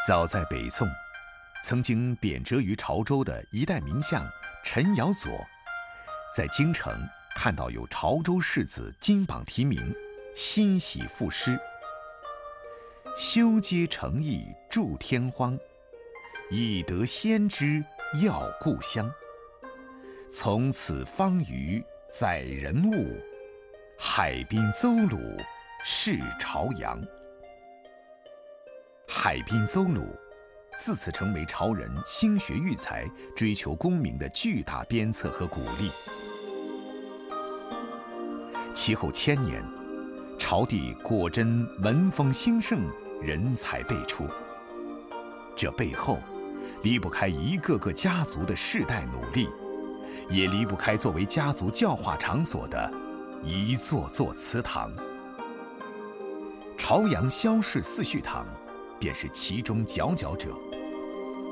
早在北宋，曾经贬谪于潮州的一代名相陈尧佐，在京城看到有潮州士子金榜题名，欣喜赋诗：修街诚意祝天荒，以得先知耀故乡。从此方隅载人物，海滨邹鲁是朝阳。海滨邹鲁自此成为潮人兴学育才、追求功名的巨大鞭策和鼓励。其后1000年，潮地果真文风兴盛，人才辈出。这背后离不开一个个家族的世代努力，也离不开作为家族教化场所的一座座祠堂。朝阳萧氏四序堂便是其中佼佼者。